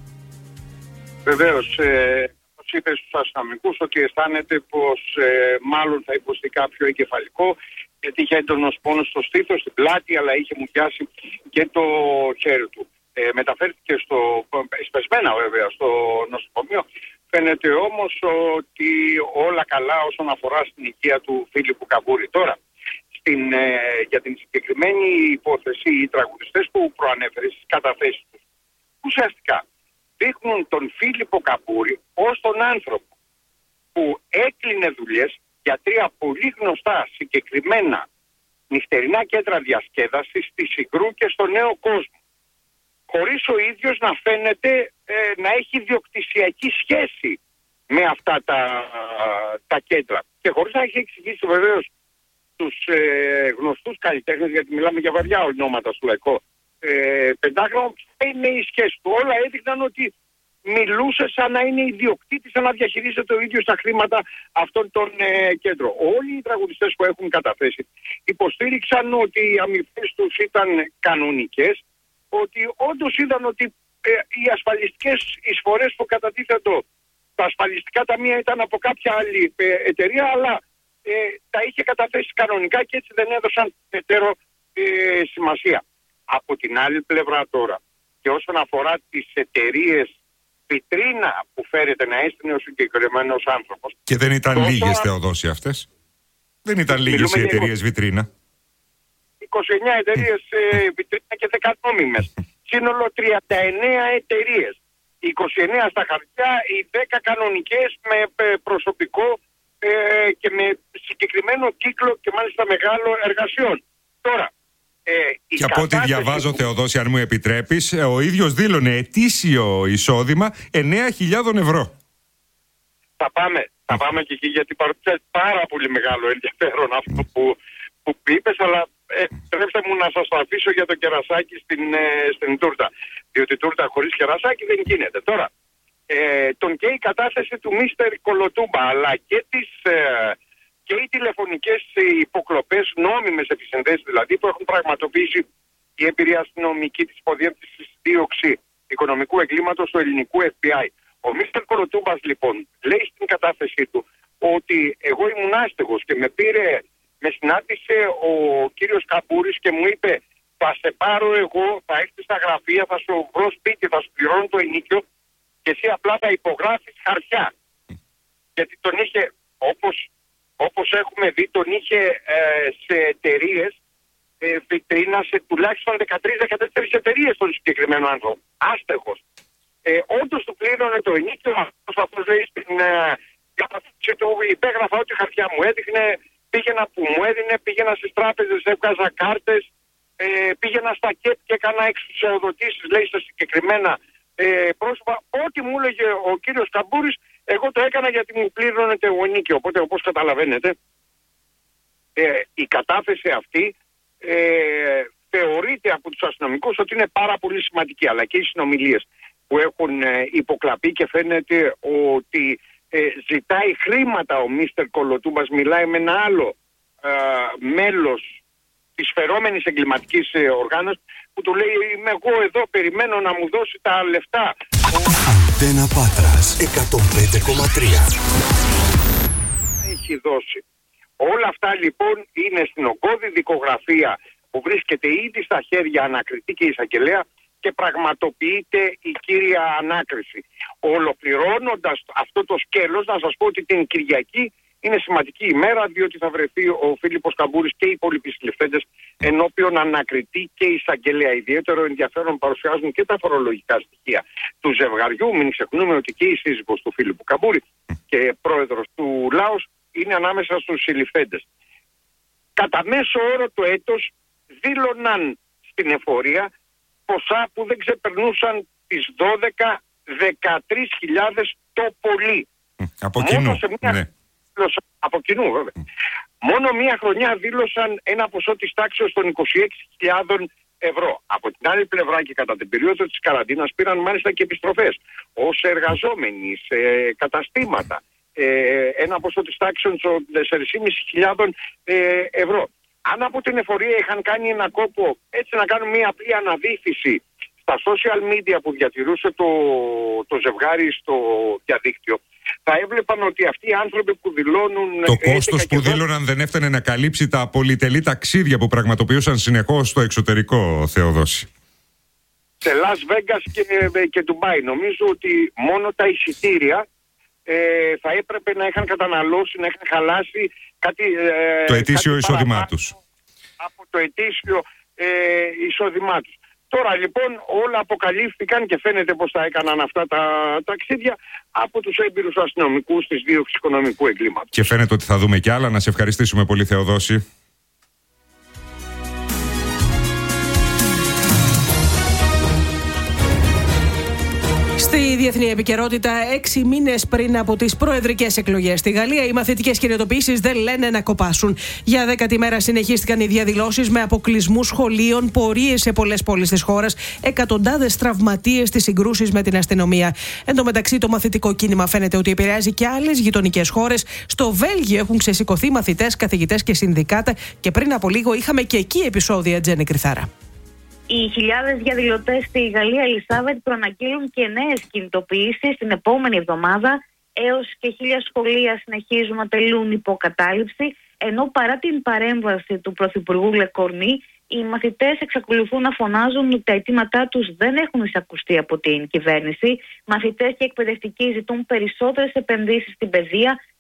Βεβαίως, ε, όπως είπε στους αστυνομικούς ότι αισθάνεται πως ε, μάλλον θα υποστεί κάποιο εγκεφαλικό, γιατί είχε έντονος πόνος στο στήθος, στην πλάτη, αλλά είχε μουδιάσει και το χέρι του. Ε, μεταφέρθηκε στο, εσπεσμένα βέβαια στο νοσοκομείο. Φαίνεται όμως ότι όλα καλά όσον αφορά στην υγεία του Φίλιππου Καμπούρη. Τώρα, Στην, ε, για την συγκεκριμένη υπόθεση, οι τραγουδιστές που προανέφερε στις καταθέσεις τους ουσιαστικά δείχνουν τον Φίλιππο Καμπούρη ως τον άνθρωπο που έκλεινε δουλειές για τρία πολύ γνωστά συγκεκριμένα νυχτερινά κέντρα διασκέδασης στη Συγκρού και στο Νέο Κόσμο, χωρίς ο ίδιος να φαίνεται ε, να έχει διοκτησιακή σχέση με αυτά τα, τα κέντρα και χωρίς να έχει εξηγήσει βεβαίως τους ε, γνωστούς καλλιτέχνες, γιατί μιλάμε για βαριά ονόματα στο λαϊκό ε, πεντάγραμμο, ποια είναι η σχέση του. Όλα έδειχναν ότι μιλούσε σαν να είναι ιδιοκτήτης, σαν να διαχειρίζεται ο ίδιος τα χρήματα αυτών των ε, κέντρων. Όλοι οι τραγουδιστές που έχουν καταθέσει υποστήριξαν ότι οι αμοιβές τους ήταν κανονικές, ότι όντως είδαν ότι ε, οι ασφαλιστικές εισφορές που κατατίθετο, τα ασφαλιστικά ταμεία ήταν από κάποια άλλη ε, εταιρεία, αλλά Ε, τα είχε καταθέσει κανονικά και έτσι δεν έδωσαν περαιτέρω ε, σημασία. Από την άλλη πλευρά τώρα, και όσον αφορά τις εταιρείες βιτρίνα που φέρεται να έστεινε ο συγκεκριμένος άνθρωπος. Και δεν ήταν λίγες, α... Θεοδόση, αυτές. Δεν ήταν λίγες οι εταιρείες βιτρίνα. είκοσι εννιά εταιρείες ε, βιτρίνα και δέκα νόμιμες. Σύνολο τριάντα εννέα εταιρείες. είκοσι εννέα στα χαρτιά, οι δέκα κανονικές με προσωπικό ε, και με συγκεκριμένο κύκλο και μάλιστα μεγάλο εργασιών. Τώρα, ε, και από ό,τι διαβάζω, που... Θεοδόση, αν μου επιτρέπεις, ο ίδιος δήλωνε ετήσιο εισόδημα εννέα χιλιάδες ευρώ. Θα πάμε, θα πάμε και εκεί, γιατί παρουσιάζει πάρα πολύ μεγάλο ενδιαφέρον αυτό που, που είπες, αλλά επιτρέψτε μου να σας το αφήσω για το κερασάκι στην, ε, στην τούρτα. Διότι τούρτα χωρίς κερασάκι δεν γίνεται. Τώρα, ε, τον και η κατάθεση του μίστερ Κολοτούμπα, αλλά και, τις, ε, και οι τηλεφωνικές υποκλοπές, νόμιμες επισυνδέσεις δηλαδή, που έχουν πραγματοποιήσει η εμπειρία αστυνομική της υποδιεύθυνσης δίωξη οικονομικού εγκλήματος του ελληνικού εφ μπι άι. Ο μίστερ Κολοτούμπας λοιπόν λέει στην κατάθεσή του ότι εγώ ήμουν άστεγος και με πήρε, με συνάντησε ο κύριος Καμπούρης και μου είπε θα σε πάρω εγώ, θα έρθει στα γραφεία, θα σου βρω σπίτι, θα σου πληρώνω το ενίκιο και εσύ απλά θα υπογράφεις χαρτιά. Γιατί τον είχε, όπως, όπως έχουμε δει, τον είχε ε, σε εταιρείες ε, βιτρίνα σε τουλάχιστον δεκατρείς δεκατέσσερις εταιρείες τον συγκεκριμένο άνθρωπο. Άστεγος. Ε, όντως του πλήρωνε το ενίκιο, αυτός λέει στην καταθέση του, υπέγραφα ό,τι χαρτιά μου έδειχνε, πήγαινα που μου έδινε, πήγαινα στις τράπεζες, έβγαζα κάρτες, ε, πήγαινα στα ΚΕΠ και έκανα εξουσιοδοτήσεις, λέει, στα συγκεκριμένα ε, πρόσωπα. Ό,τι μου έλεγε ο κύριος Καμπούρης, εγώ το έκανα γιατί μου πλήρωνε το ενίκιο. Οπότε, όπως καταλαβαίνετε, ε, η κατάθεση αυτή ε, θεωρείται από τους αστυνομικούς ότι είναι πάρα πολύ σημαντική, αλλά και οι συνομιλίες που έχουν ε, υποκλαπεί και φαίνεται ότι ε, ζητάει χρήματα ο μίστερ Κολοτούμπας, μιλάει με ένα άλλο ε, μέλος της φερόμενης εγκληματικής ε, οργάνωσης που του λέει είμαι εγώ εδώ, περιμένω να μου δώσει τα λεφτά. Αντένα Πάτρας εκατόν πέντε κόμμα τρία. Έχει δώσει. Όλα αυτά λοιπόν είναι στην ογκώδη δικογραφία που βρίσκεται ήδη στα χέρια ανακριτή και εισαγγελέα και πραγματοποιείται η κύρια ανάκριση. Ολοκληρώνοντας αυτό το σκέλος, να σας πω ότι την Κυριακή είναι σημαντική ημέρα, διότι θα βρεθεί ο Φίλιππος Καμπούρης και οι υπόλοιποι συλληφθέντες ενώπιον ανακριτή και εισαγγελέα. Ιδιαίτερο ενδιαφέρον παρουσιάζουν και τα φορολογικά στοιχεία του ζευγαριού. Μην ξεχνούμε ότι και η σύζυγος του Φίλιππου Καμπούρη και πρόεδρος του Λάος είναι ανάμεσα στους συλληφθέντες. Κατά μέσο όρο το έτος δήλωναν στην εφορία ποσά που δεν ξεπερνούσαν τις δώδεκα με δεκατρείς χιλιάδες το πολύ. Από κοινού, μια... ναι. Από κοινού βέβαια. Mm. Μόνο μία χρονιά δήλωσαν ένα ποσό της τάξης των είκοσι έξι χιλιάδες ευρώ. Από την άλλη πλευρά και κατά την περίοδο της καραντίνας πήραν μάλιστα και επιστροφές ως εργαζόμενοι σε καταστήματα. Ε, ένα ποσό της τάξης των τέσσερις χιλιάδες πεντακόσια ευρώ. Αν από την εφορία είχαν κάνει ένα κόπο έτσι να κάνουν μια απλή αναδύφιση στα social media που διατηρούσε το, το ζευγάρι στο διαδίκτυο, θα έβλεπαν ότι αυτοί οι άνθρωποι που δηλώνουν... Το κόστος που δήλωναν δεν έφτανε να καλύψει τα πολυτελή ταξίδια που πραγματοποιούσαν συνεχώς στο εξωτερικό, Θεοδόση. Σε Las Vegas και, και Ντουμπάι. Νομίζω ότι μόνο τα εισιτήρια ε, θα έπρεπε να είχαν καταναλώσει, να είχαν χαλάσει κάτι... Ε, το ετήσιο εισόδημά τους. Από το ετήσιο ε, εισόδημά τους. Τώρα λοιπόν όλα αποκαλύφθηκαν και φαίνεται πως θα έκαναν αυτά τα ταξίδια από τους έμπειρους αστυνομικούς της δίωξης οικονομικού εγκλήματος. Και φαίνεται ότι θα δούμε κι άλλα. Να σε ευχαριστήσουμε πολύ, Θεοδόση. Στη διεθνή επικαιρότητα, έξι μήνες πριν από τις προεδρικές εκλογές στη Γαλλία, οι μαθητικές κινητοποιήσεις δεν λένε να κοπάσουν. Για δέκατη μέρα συνεχίστηκαν οι διαδηλώσεις με αποκλεισμούς σχολείων, πορείες σε πολλές πόλεις της χώρας, εκατοντάδες τραυματίες στις συγκρούσεις με την αστυνομία. Εν τω μεταξύ, το μαθητικό κίνημα φαίνεται ότι επηρεάζει και άλλες γειτονικές χώρες. Στο Βέλγιο έχουν ξεσηκωθεί μαθητές, καθηγητές και συνδικάτα και πριν από λίγο είχαμε και εκεί επεισόδια, Τζέννη Κρυθάρα. Οι χιλιάδες διαδηλωτές στη Γαλλία, Ελισάβετ, προαναγγείλουν και νέες κινητοποιήσεις την επόμενη εβδομάδα. Έως και χίλια σχολεία συνεχίζουν να τελούν υποκατάληψη, ενώ παρά την παρέμβαση του Πρωθυπουργού Λεκορνή, οι μαθητές εξακολουθούν να φωνάζουν ότι τα αιτήματά τους δεν έχουν εισακουστεί από την κυβέρνηση. Μαθητές και εκπαιδευτικοί ζητούν περισσότερες επενδύσεις στην παιδεία,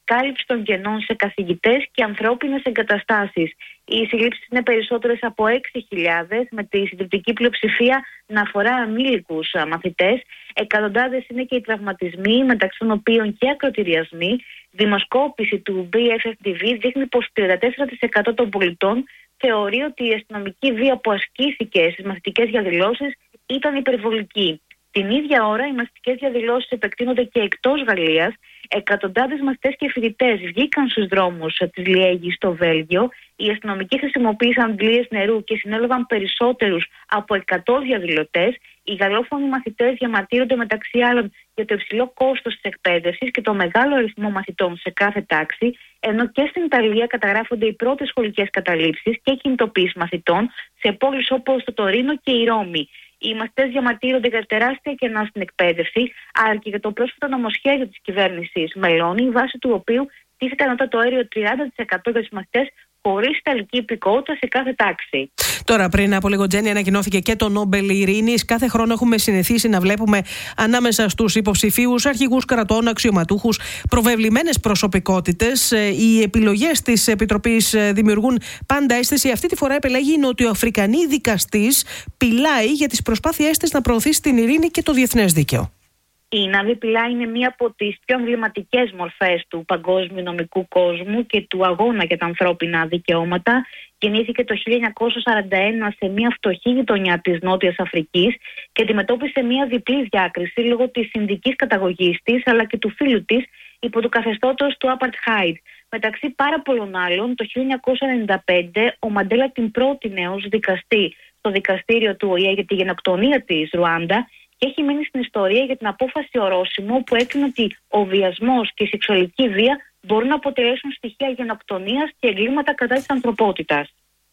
κάλυψη των κενών σε καθηγητές και ανθρώπινες εγκαταστάσεις. Οι συλλήψεις είναι περισσότερες από έξι χιλιάδες, με τη συντριπτική πλειοψηφία να αφορά ανήλικους μαθητές. Εκατοντάδες είναι και οι τραυματισμοί, μεταξύ των οποίων και ακροτηριασμοί. Δημοσκόπηση του μπι εφ εφ ντι βι δείχνει πως τριάντα τέσσερα τοις εκατό των πολιτών θεωρεί ότι η αστυνομική βία που ασκήθηκε στις μαθητικές διαδηλώσεις ήταν υπερβολική. Την ίδια ώρα, οι μαθητικές διαδηλώσεις επεκτείνονται και εκτός Γαλλίας. Εκατοντάδες μαθητές και φοιτητές βγήκαν στους δρόμους της Λιέγης στο Βέλγιο. Οι αστυνομικοί χρησιμοποίησαν αντλίες νερού και συνέλαβαν περισσότερους από εκατό διαδηλωτές. Οι γαλλόφωνοι μαθητές διαμαρτύρονται μεταξύ άλλων για το υψηλό κόστος της εκπαίδευσης και το μεγάλο αριθμό μαθητών σε κάθε τάξη, ενώ και στην Ιταλία καταγράφονται οι πρώτες σχολικές καταλήψεις και κινητοποίησεις μαθητών σε πόλεις όπως το Τωρίνο και η Ρώμη. Οι μαθητές διαμαρτύρονται για τεράστια κενά στην εκπαίδευση, αλλά και για το πρόσφατο νομοσχέδιο της κυβέρνησης Μελώνη, βάσει του οποίου τίθεται ανώτατο όριο τριάντα τοις εκατό για τους μαθητές χωρίς ιταλική υπηκότητα σε κάθε τάξη. Τώρα, πριν από λίγο, Τζέννη, ανακοινώθηκε και το Νόμπελ Ειρήνης. Κάθε χρόνο έχουμε συνηθίσει να βλέπουμε ανάμεσα στους υποψηφίους, αρχηγούς κρατών, αξιωματούχους, προβεβλημένες προσωπικότητες. Οι επιλογές της Επιτροπής δημιουργούν πάντα αίσθηση. Αυτή τη φορά επελέγει η νοτιοαφρικανή δικαστής Πιλάι για τις προσπάθειές της να προωθήσει την ειρήνη και το διεθνές δίκαιο. Η Νάβη Πιλάι είναι μία από τις πιο εμβληματικές μορφές του παγκόσμιου νομικού κόσμου και του αγώνα για τα ανθρώπινα δικαιώματα. Γεννήθηκε το χίλια εννιακόσια σαράντα ένα σε μία φτωχή γειτονιά της Νότιας Αφρικής και αντιμετώπισε μία διπλή διάκριση λόγω της ινδικής καταγωγής της αλλά και του φίλου της υπό το καθεστώτος του Apartheid. Μεταξύ πάρα πολλών άλλων, το χίλια εννιακόσια ενενήντα πέντε ο Μαντέλα την πρότεινε ως δικαστή στο δικαστήριο του Ο Η Ε για τη γενοκτονία της Ρουάντα. Και έχει μείνει στην ιστορία για την απόφαση ορόσημο που έκρινε ότι ο βιασμός και η σεξουαλική βία μπορούν να αποτελέσουν στοιχεία γενοκτονίας και εγκλήματα κατά της ανθρωπότητας.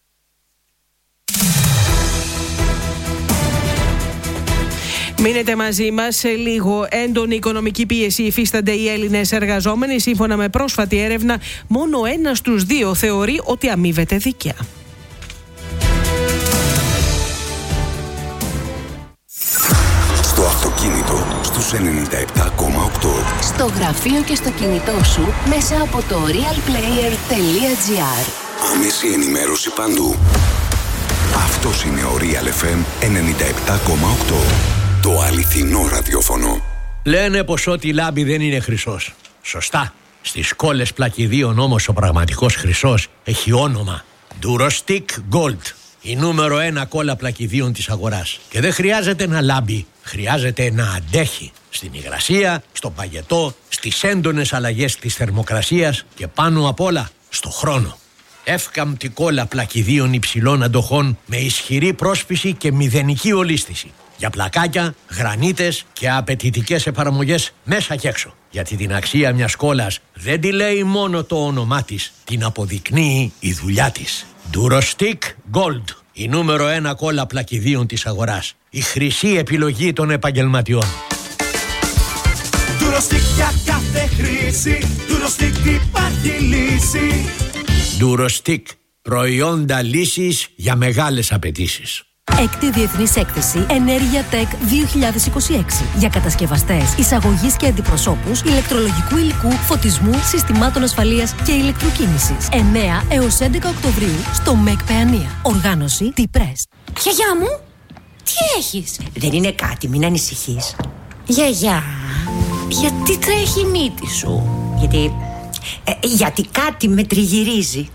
Μείνετε μαζί μας. Σε λίγο, έντονη οικονομική πίεση υφίστανται οι Έλληνες εργαζόμενοι. Σύμφωνα με πρόσφατη έρευνα, μόνο ένας στους δύο θεωρεί ότι αμείβεται δίκαια. Στο αυτοκίνητο στους ενενήντα επτά κόμμα οκτώ. Στο γραφείο και στο κινητό σου μέσα από το real player τελεία τζι άρ. Άμεση ενημέρωση παντού. Αυτός είναι ο Real εφ εμ ενενήντα επτά κόμμα οκτώ. Το αληθινό ραδιόφωνο. Λένε πως ό,τι λάμπει δεν είναι χρυσός. Σωστά. Στις κόλλες πλακιδίων όμως ο πραγματικός χρυσός έχει όνομα Durostic Gold. Η νούμερο ένα κόλλα πλακιδίων της αγοράς. Και δεν χρειάζεται να λάμπει, χρειάζεται να αντέχει. Στην υγρασία, στο παγετό, στις έντονες αλλαγές της θερμοκρασίας και πάνω απ' όλα στο χρόνο. Εύκαμπτη κόλλα πλακιδίων υψηλών αντοχών με ισχυρή πρόσπιση και μηδενική ολίσθηση. Για πλακάκια, γρανίτες και απαιτητικές εφαρμογές μέσα και έξω. Γιατί την αξία μιας κόλλας δεν τη λέει μόνο το όνομά της, την αποδεικνύει η δουλειά της. Durostic Gold, η νούμερο ένα κόλλα πλακιδίων της αγοράς. Η χρυσή επιλογή των επαγγελματιών. Durostic για κάθε χρήση, Durostic υπάρχει λύση. Durostic, προϊόντα λύσης για μεγάλες απαιτήσεις. Έκτη Διεθνής Έκθεση Ενέργεια Tech δύο χιλιάδες είκοσι έξι για κατασκευαστές, εισαγωγής και αντιπροσώπους ηλεκτρολογικού υλικού, φωτισμού, συστημάτων ασφαλείας και ηλεκτροκίνησης. εννέα έως έντεκα Οκτωβρίου στο ΜΕΚ Παιανία. Οργάνωση T-Press. Γιαγιά μου, τι έχεις? Δεν είναι κάτι, μην ανησυχείς. Γιαγιά, γιατί τρέχει η μύτη σου? Γιατί... Ε, γιατί κάτι με τριγυρίζει.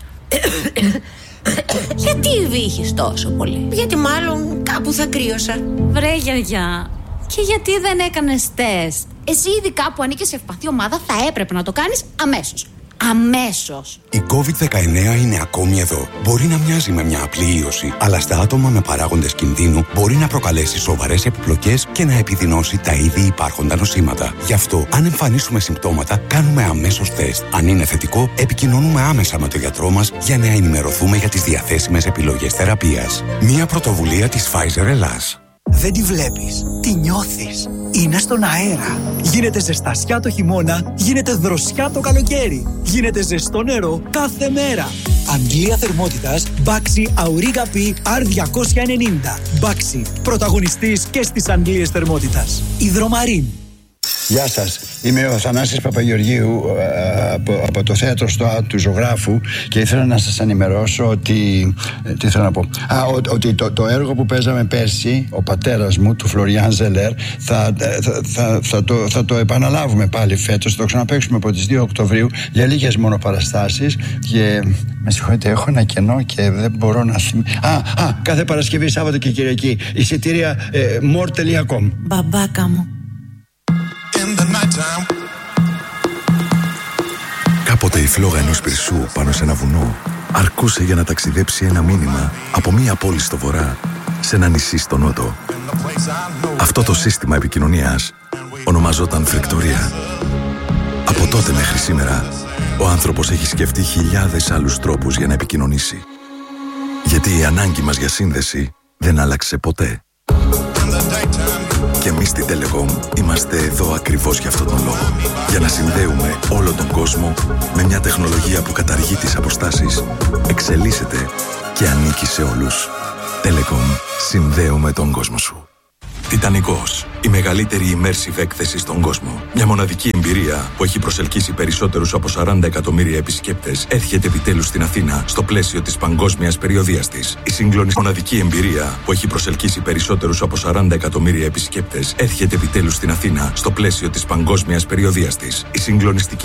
Γιατί βήχεις τόσο πολύ? Γιατί μάλλον κάπου θα κρύωσα. Βρε γιαγιά, και γιατί δεν έκανες τεστ? Εσύ ειδικά που ανήκεις σε ευπαθή ομάδα θα έπρεπε να το κάνεις αμέσως. Αμέσως. Η κόβιντ δεκαεννέα είναι ακόμη εδώ. Μπορεί να μοιάζει με μια απλή ίωση, αλλά στα άτομα με παράγοντες κινδύνου μπορεί να προκαλέσει σοβαρές επιπλοκές και να επιδεινώσει τα ήδη υπάρχοντα νοσήματα. Γι' αυτό, αν εμφανίσουμε συμπτώματα, κάνουμε αμέσως τεστ. Αν είναι θετικό, επικοινωνούμε άμεσα με τον γιατρό μας για να ενημερωθούμε για τις διαθέσιμες επιλογές θεραπείας. Μια πρωτοβουλία της Pfizer Ελλάς. Δεν τη βλέπεις, τη νιώθεις. Είναι στον αέρα. Γίνεται ζεστασιά το χειμώνα, γίνεται δροσιά το καλοκαίρι. Γίνεται ζεστό νερό κάθε μέρα. Αντλία θερμότητας Baxi Auriga P αρ διακόσια ενενήντα. Baxi, πρωταγωνιστής και στις αντλίες θερμότητας. Υδρομαρίν. Γεια σας, είμαι ο Θανάσης Παπαγεωργίου από, από το θέατρο στο ΑΤ του Ζωγράφου και ήθελα να σας ενημερώσω ότι, τι θέλω να πω, Α, ο, ότι το, το έργο που παίζαμε πέρσι, ο πατέρας μου, του Φλωριάν Ζελέρ, θα, θα, θα, θα, το, θα το επαναλάβουμε πάλι φέτος, θα το ξαναπαίξουμε από τις δύο Οκτωβρίου για λίγες μόνο παραστάσεις και με συγχωρείτε, έχω ένα κενό και δεν μπορώ να θυμηθώ. Α, α, κάθε Παρασκευή, Σάββατο και Κυριακή, εισιτήρια ε, more τελεία com. Μπαμπάκα μου. Κάποτε η φλόγα ενός πυρσού πάνω σε ένα βουνό αρκούσε για να ταξιδέψει ένα μήνυμα από μία πόλη στο βορρά σε ένα νησί στο νότο. Αυτό το σύστημα επικοινωνίας ονομαζόταν φρεκτορία. Από τότε μέχρι σήμερα ο άνθρωπος έχει σκεφτεί χιλιάδες άλλους τρόπους για να επικοινωνήσει. Γιατί η ανάγκη μας για σύνδεση δεν άλλαξε ποτέ. Και εμείς στην Telecom είμαστε εδώ ακριβώς για αυτόν τον λόγο. Για να συνδέουμε όλο τον κόσμο με μια τεχνολογία που καταργεί τις αποστάσεις, εξελίσσεται και ανήκει σε όλους. Telecom, συνδέουμε τον κόσμο σου. Τιτανικός, η μεγαλύτερη immersive έκθεση στον κόσμο. Μια μοναδική εμπειρία που έχει προσελκύσει περισσότερους από σαράντα εκατομμύρια επισκέπτες έρχεται επιτέλους στην Αθήνα στο πλαίσιο της παγκόσμιας περιοδίας της. Η συγκλονιστική μοναδική εμπειρία που έχει προσελκύσει περισσότερους από σαράντα εκατομμύρια επισκέπτες έρχεται επιτέλους στην Αθήνα στο πλαίσιο της παγκόσμιας περιοδίας της. Η συγκλονιστική